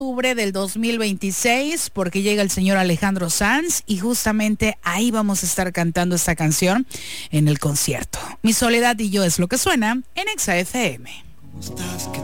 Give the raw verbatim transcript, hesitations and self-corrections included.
octubre del dos mil veintiséis, porque llega el señor Alejandro Sanz y justamente ahí vamos a estar cantando esta canción en el concierto. Mi soledad y yo es lo que suena en Exa F M. ¿Cómo estás? ¿Qué